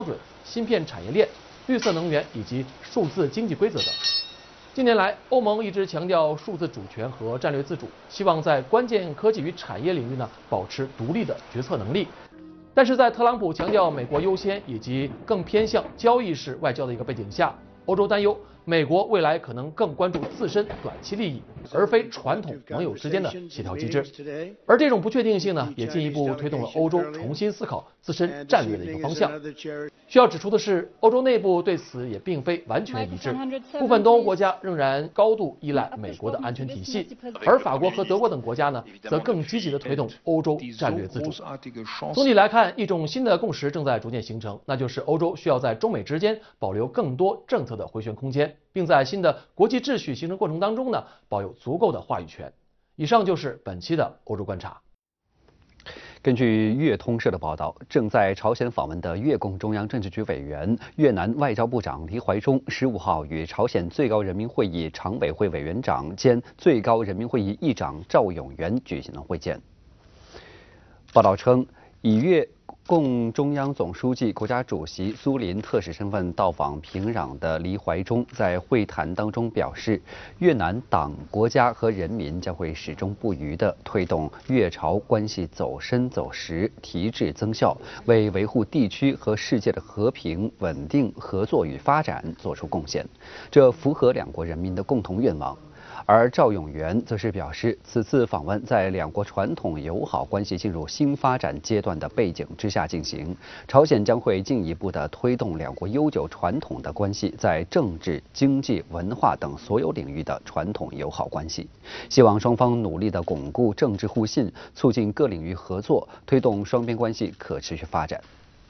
准、芯片产业链、绿色能源以及数字经济规则等。近年来，欧盟一直强调数字主权和战略自主，希望在关键科技与产业领域保持独立的决策能力。但是在特朗普强调美国优先以及更偏向交易式外交的一个背景下，欧洲担忧美国未来可能更关注自身短期利益，而非传统盟友之间的协调机制。而这种不确定性也进一步推动了欧洲重新思考自身战略的一个方向。需要指出的是，欧洲内部对此也并非完全一致，部分东欧国家仍然高度依赖美国的安全体系，而法国和德国等国家则更积极地推动欧洲战略自主。总体来看，一种新的共识正在逐渐形成，那就是欧洲需要在中美之间保留更多政策的回旋空间，并在新的国际秩序形成过程当中保有足够的话语权。以上就是本期的欧洲观察。 根据越通社的报道，正在朝鲜访问的越共中央政治局委员、越南外交部长黎怀中15号与朝鲜最高人民会议常委会委员长兼最高人民会议议长赵永元举行了会见。报道称，以越共中央总书记、国家主席苏林特使身份到访平壤的黎怀中在会谈当中表示，越南党、国家和人民将会始终不渝地推动越朝关系走深走实、提质增效，为维护地区和世界的和平、稳定、合作与发展做出贡献，这符合两国人民的共同愿望。而赵永元则是表示，此次访问在两国传统友好关系进入新发展阶段的背景之下进行，朝鲜将会进一步地推动两国悠久传统的关系在政治、经济、文化等所有领域的传统友好关系，希望双方努力地巩固政治互信，促进各领域合作，推动双边关系可持续发展。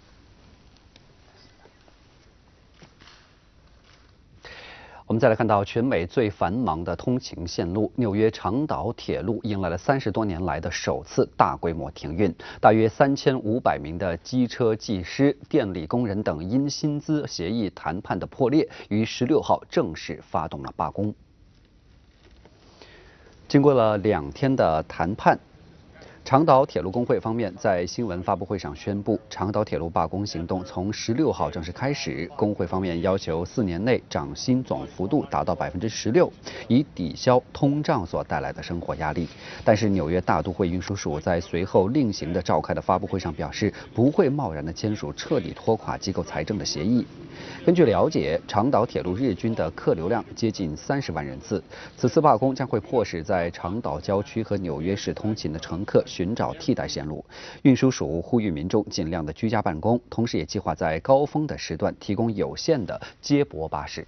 我们再来看到全美最繁忙的通勤线路——纽约长岛铁路，迎来了30多年来的首次大规模停运，大约3500名的机车技师、电力工人等因薪资协议谈判的破裂，于16号正式发动了罢工。经过了2天的谈判，长岛铁路工会方面在新闻发布会上宣布，长岛铁路罢工行动从16号正式开始。工会方面要求4年内涨薪总幅度达到16%，以抵消通胀所带来的生活压力。但是纽约大都会运输署在随后另行的召开的发布会上表示，不会贸然的签署彻底拖垮机构财政的协议。根据了解，长岛铁路日均的客流量接近30万人次。此次罢工将会迫使在长岛郊区和纽约市通勤的乘客寻找替代线路。运输署呼吁民众尽量的居家办公，同时也计划在高峰的时段提供有限的接驳巴士。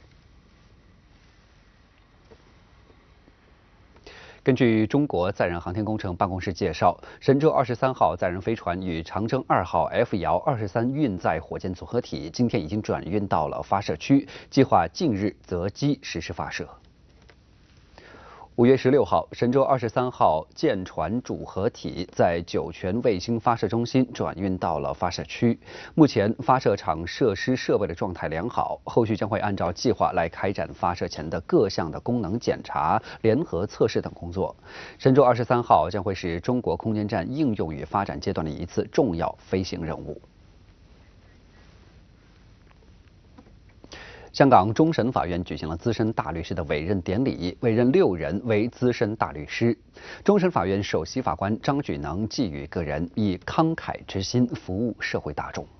根据中国载人航天工程办公室介绍，神舟23号载人飞船与长征2号 F 遥23运载火箭组合体今天已经转运到了发射区，计划近日择机实施发射。5月16号，神舟23号舰船组合体在酒泉卫星发射中心转运到了发射区。目前发射场设施设备的状态良好，后续将会按照计划来开展发射前的各项的功能检查、联合测试等工作。神舟23号将会是中国空间站应用与发展阶段的一次重要飞行任务。香港终审法院举行了资深大律师的委任典礼，委任6人为资深大律师。终审法院首席法官张举能寄语个人，以慷慨之心服务社会大众。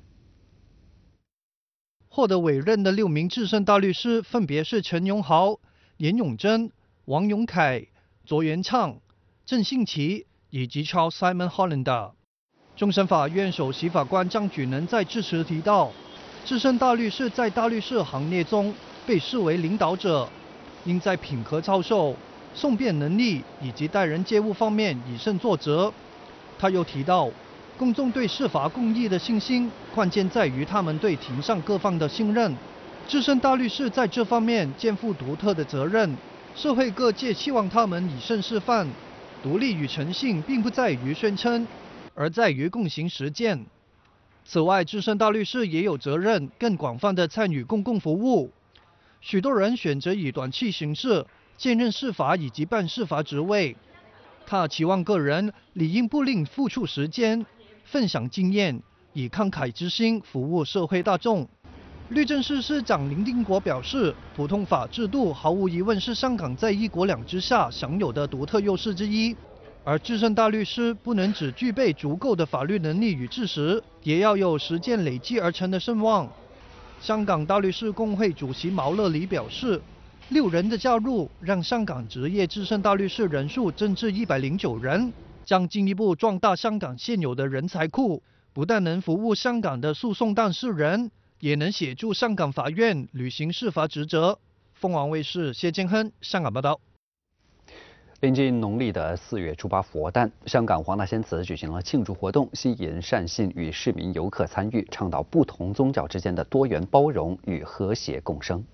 获得委任的6名资深大律师分别是陈永豪、严永珍、王永凯、卓元畅、郑信奇以及 Charles Simon Hollander。终审法院首席法官张举能在致辞提到，资深大律师在大律师行列中被视为领导者，应在品格操守、讼辩能力以及待人接物方面以身作则。他又提到，公众对司法公义的信心，关键在于他们对庭上各方的信任。资深大律师在这方面肩负独特的责任，社会各界期望他们以身示范。独立与诚信并不在于宣称，而在于共行实践。此外，资深大律师也有责任更广泛地参与公共服务。许多人选择以短期形式兼任司法以及办司法职位。他期望个人理应不吝付出时间，分享经验， 以慷慨之心服务社会大众。律政司司长林定国表示，普通法制度毫无疑问是香港在一国两制下享有的独特优势之一。而资深大律师不能只具备足够的法律能力与知识，也要有实践累积而成的声望。香港大律师公会主席毛乐礼表示，6人的加入让香港职业资深大律师人数增至109人，将进一步壮大香港现有的人才库，不但能服务香港的诉讼当事人，也能协助香港法院履行司法职责。凤凰卫视谢建亨香港报道。 临近农历的4月初8佛诞，香港黄大仙祠举行了庆祝活动，吸引善信与市民游客参与，倡导不同宗教之间的多元包容与和谐共生。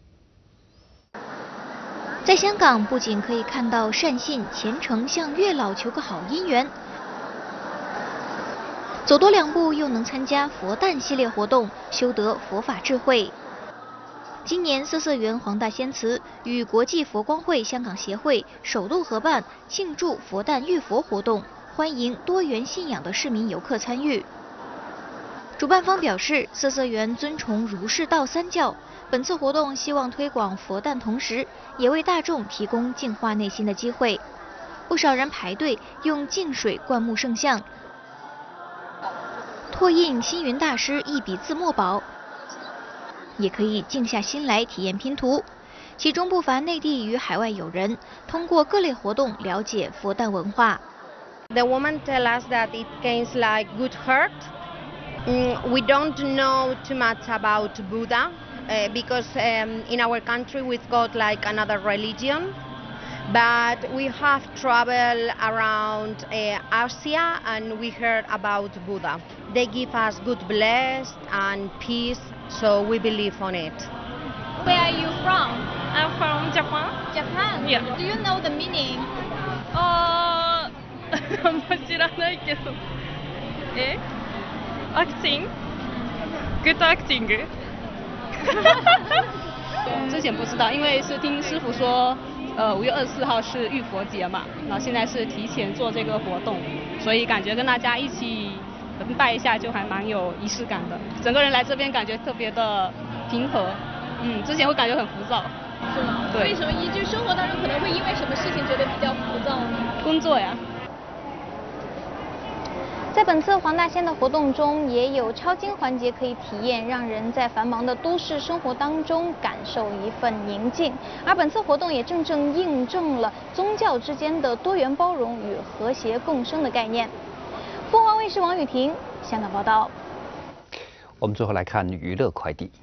在香港，不仅可以看到善信虔诚向月老求个好姻缘，走多2步又能参加佛诞系列活动，修得佛法智慧。今年色色园黄大仙祠与国际佛光会香港协会首度合办庆祝佛诞浴佛活动，欢迎多元信仰的市民游客参与。主办方表示，色色园尊崇儒释道3教，本次活动希望推广佛诞，同时也为大众提供净化内心的机会。不少人排队用净水灌木圣像，拓印星云大师一笔字墨宝，也可以静下心来体验拼图。其中不乏内地与海外友人，通过各类活动了解佛诞文化。 The woman tell us that it gains like good heart. We don't know too much about Buddha because in our country we've got like another religion. But we have traveled around Asia and we heard about Buddha. They give us good bless and peace, so we believe on it. Where are you from? I'm from Japan. Japan? Yeah. Do you know the meaning? あんま知らないけど。acting? Good acting? 之前不知道，因为是听师傅说，5月24号是浴佛节嘛，然后现在是提前做这个活动，所以感觉跟大家一起拜一下就还蛮有仪式感的。整个人来这边感觉特别的平和，之前会感觉很浮躁。 是吗？ 对。 为什么就生活当中可能会因为什么事情觉得比较浮躁呢？ 工作呀。 在本次黄大仙的活动中，也有抄经环节可以体验，让人在繁忙的都市生活当中感受一份宁静。而本次活动也正正印证了宗教之间的多元包容与和谐共生的概念。凤凰卫视王雨婷香港报道。 我们最后来看娱乐快递。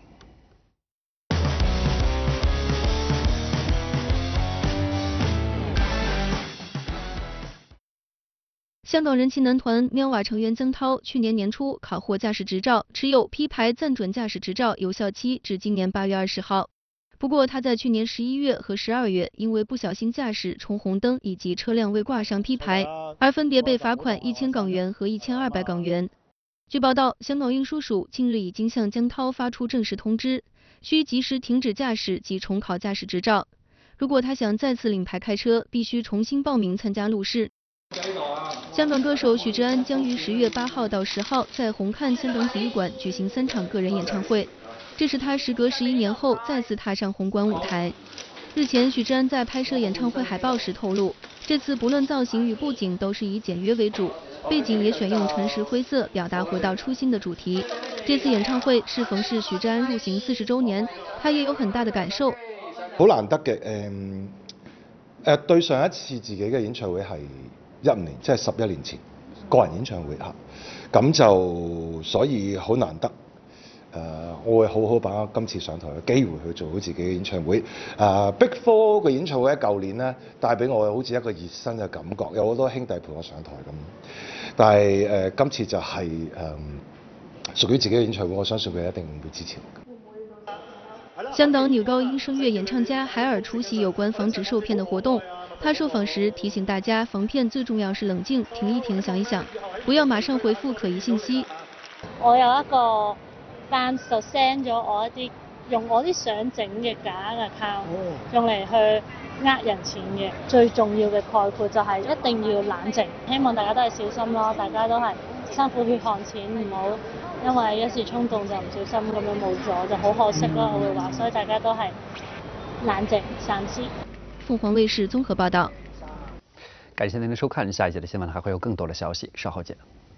香港人气男团喵娃成员曾涛去年年初考获驾驶执照，持有 P 牌暂准驾驶执照，有效期至今年8月20号。不过他在去年11月和12月因为不小心驾驶、冲红灯以及车辆未挂上 P 牌，而分别被罚款1000港元和1200港元。据报道，香港运输署近日已经向江涛发出正式通知，需及时停止驾驶及重考驾驶执照。如果他想再次领牌开车，必须重新报名参加路试。香港歌手许志安将于10月8号到10号在红磡香港体育馆举行3场个人演唱会，这是他时隔11年后再次踏上红馆舞台。日前，许志安在拍摄演唱会海报时透露，这次不论造型与布景都是以简约为主，背景也选用橙石灰色，表达回到初心的主题。这次演唱会适逢是许志安入行40周年，他也有很大的感受。 好難得嘅，對上一次自己嘅演唱會係15年，即係11年前個人演唱會嚇，咁就所以好難得。我會好好把握今次上台嘅機會去做好自己嘅演唱會。Big Four 嘅演唱會喺舊年咧，帶俾我好似一個熱身嘅感覺，有好多兄弟陪我上台咁。但係今次就係屬於自己嘅演唱會，我相信佢一定唔會支持我。 香港女高音声乐演唱家海尔出席有關防止受騙的活動。他受訪時提醒大家，防騙最重要是冷靜，停一停，想一想，不要馬上回覆可疑信息。 我有一個 fans 就 send 咗我一啲用我啲相整嘅假 account， 用嚟去呃人錢嘅。最重要嘅概括就係一定要冷靜，希望大家都係小心咯，大家都係辛苦血汗錢，唔好因為一時衝動就唔小心咁樣冇咗，就好可惜咯。我會話，所以大家都係冷靜三思。 凤凰卫视综合报道。 感谢您的收看，下一节的新闻还会有更多的消息，稍后见。